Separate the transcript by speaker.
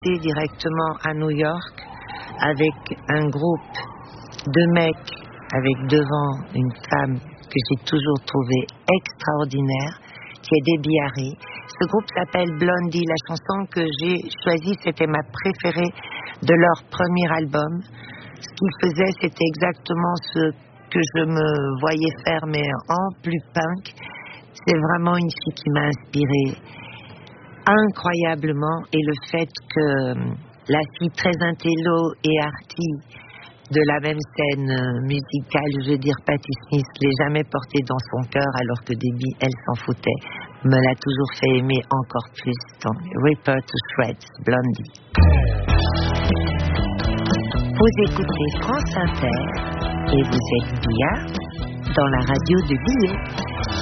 Speaker 1: été directement à New York avec un groupe de mecs avec devant une femme que j'ai toujours trouvée extraordinaire, qui est Debbie Harry. Ce groupe s'appelle Blondie. La chanson que j'ai choisie, c'était ma préférée de leur premier album. Ce qu'ils faisaient, c'était exactement ce que je me voyais faire, mais en plus punk. C'est vraiment une fille qui m'a inspirée incroyablement, et le fait que la fille très intello et arty de la même scène musicale, je veux dire Patti Smith, l'ai jamais portée dans son cœur, alors que Debbie, elle s'en foutait, me l'a toujours fait aimer encore plus. Donc, Rip Her to Shreds, Blondie. Vous écoutez France Inter et vous êtes bien dans la radio de Billet.